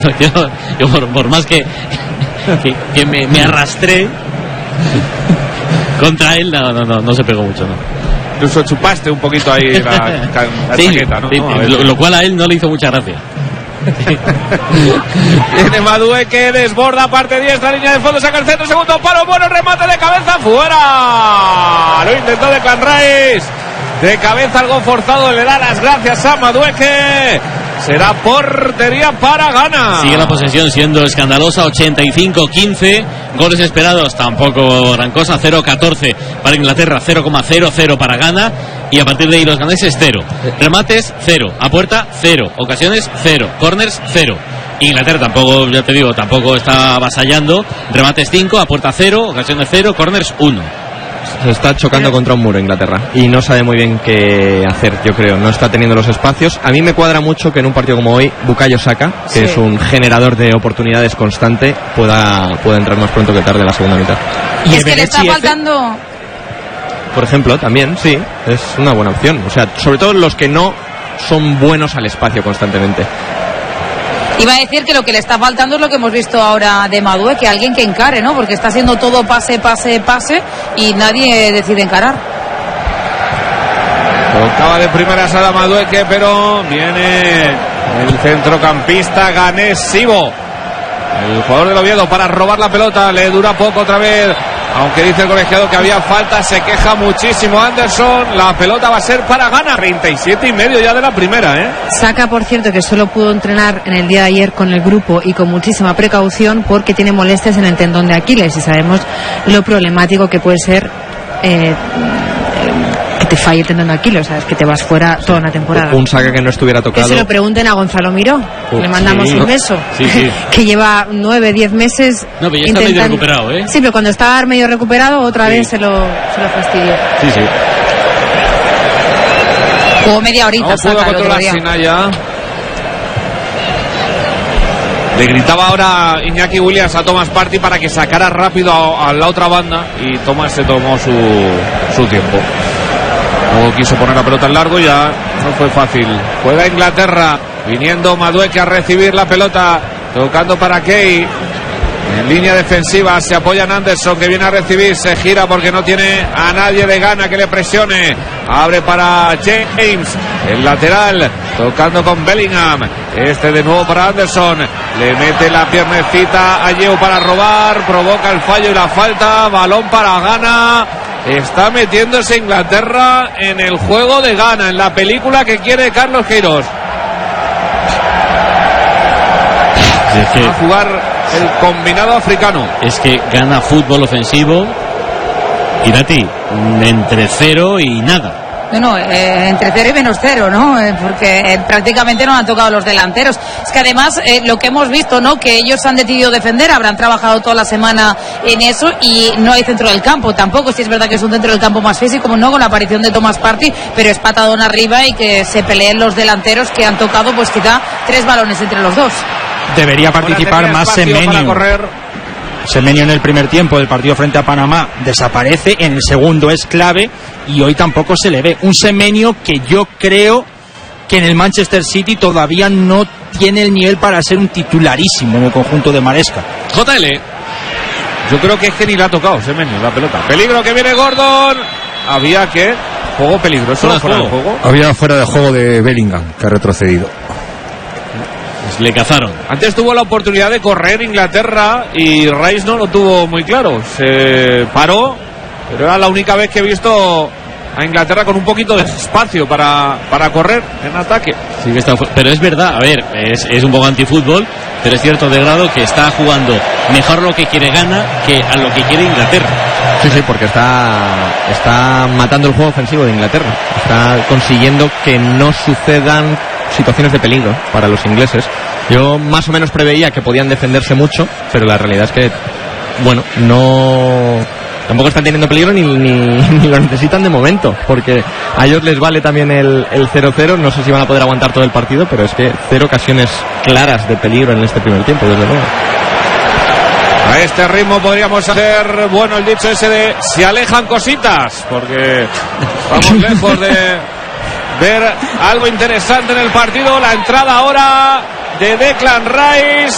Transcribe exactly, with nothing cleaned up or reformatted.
Yo, yo por, por más que, que, que me, me arrastré contra él, no, no, no, no se pegó mucho, no. Incluso chupaste un poquito ahí la, la sí, chaqueta, ¿no? Sí, no lo, lo cual a él no le hizo mucha gracia. Viene Madueque, desborda parte diestra, línea de fondo, saca el centro, segundo palo, bueno, remate de cabeza, fuera. Lo intentó Declan Rice, de cabeza algo forzado, le da las gracias a Madueque. Será portería para Ghana. Sigue la posesión siendo escandalosa, ochenta y cinco quince. Goles esperados tampoco gran cosa, cero catorce para Inglaterra, cero coma cero cero para Ghana. Y a partir de ahí los ganeses, cero. Remates, cero. A puerta, cero. Ocasiones, cero. Corners, cero. Inglaterra tampoco, ya te digo, tampoco está avasallando. Remates, cinco. A puerta, cero. Ocasiones, cero. Corners, uno. Se está chocando contra un muro Inglaterra y no sabe muy bien qué hacer, yo creo. No está teniendo los espacios. A mí me cuadra mucho que en un partido como hoy Bukayo Saka, que sí. es un generador de oportunidades constante, pueda, pueda entrar más pronto que tarde en la segunda mitad. Y es que le está faltando... Por ejemplo, también, sí, es una buena opción. O sea, sobre todo los que no son buenos al espacio constantemente. Iba a decir que lo que le está faltando es lo que hemos visto ahora de Madueque, que alguien que encare, ¿no? Porque está haciendo todo pase, pase, pase y nadie decide encarar. Tocaba de primera sala Madueque, pero viene el centrocampista Ganés Sibo, el jugador del Oviedo, para robar la pelota. Le dura poco otra vez, aunque dice el colegiado que había falta. Se queja muchísimo Anderson. La pelota va a ser para Ghana. treinta y siete y medio ya de la primera, ¿eh? Saka, por cierto, que solo pudo entrenar en el día de ayer con el grupo y con muchísima precaución porque tiene molestias en el tendón de Aquiles y sabemos lo problemático que puede ser eh, que te falle el tendón de Aquiles, o sea, es que te vas fuera toda una temporada. Un Saka que no estuviera tocado. Que se lo pregunten a Gonzalo Miró. Uh, Le mandamos sí, un beso. Sí, sí. Que lleva nueve, diez meses. No, pero ya está medio recuperado, ¿eh? Sí, pero cuando estaba medio recuperado, otra sí. vez se lo, se lo fastidió. Sí, sí. Jugó media horita, no Saka, pudo controlar Sinaya. Le gritaba ahora Iñaki Williams a Thomas Partey para que sacara rápido a, a la otra banda y Thomas se tomó su, su tiempo. Luego quiso poner la pelota en largo y ya no fue fácil. Juega Inglaterra, viniendo Madueque a recibir la pelota, tocando para Kay. En línea defensiva se apoya en Anderson, que viene a recibir, se gira porque no tiene a nadie de Ghana que le presione. Abre para James, el lateral, tocando con Bellingham. Este de nuevo para Anderson, le mete la piernecita a Yeo para robar, provoca el fallo y la falta. Balón para Ghana. Está metiéndose Inglaterra en el juego de Ghana, en la película que quiere Carlos Queiroz. Es que a jugar el combinado africano. Es que gana fútbol ofensivo, Irati, entre cero y nada. No, no, eh, entre cero y menos cero, ¿no? Eh, porque eh, prácticamente no han tocado los delanteros. Es que además, eh, lo que hemos visto, ¿no? Que ellos han decidido defender, habrán trabajado toda la semana en eso y no hay centro del campo tampoco. Sí es verdad que es un centro del campo más físico, como no, con la aparición de Thomas Partey, pero es patadón arriba y que se peleen los delanteros que han tocado, pues quizá tres balones entre los dos. Debería participar más Semenyo. Semenyo en el primer tiempo del partido frente a Panamá desaparece, en el segundo es clave y hoy tampoco se le ve. Un Semenyo que yo creo que en el Manchester City todavía no tiene el nivel para ser un titularísimo en el conjunto de Maresca. J L, yo creo que es que ni le ha tocado Semenyo la pelota. Peligro que viene Gordon. Había que juego peligroso fuera, fuera de juego. Había fuera de juego de Bellingham, que ha retrocedido. Le cazaron. Antes tuvo la oportunidad de correr Inglaterra y Rice no lo tuvo muy claro. Se paró, pero era la única vez que he visto a Inglaterra con un poquito de espacio para, para correr en ataque. Sí que está, pero es verdad, a ver, es, es un poco antifútbol, pero es cierto de grado que está jugando mejor lo que quiere Ghana que a lo que quiere Inglaterra. Sí, sí, porque está, está matando el juego ofensivo de Inglaterra. Está consiguiendo que no sucedan situaciones de peligro para los ingleses. Yo más o menos preveía que podían defenderse mucho, pero la realidad es que, bueno, no... tampoco están teniendo peligro ni, ni, ni lo necesitan de momento, porque a ellos les vale también el, el cero cero. No sé si van a poder aguantar todo el partido, pero es que cero ocasiones claras de peligro en este primer tiempo, desde luego. A este ritmo podríamos hacer, bueno, el dicho ese de se alejan cositas, porque vamos lejos de ver algo interesante en el partido. La entrada ahora de Declan Rice,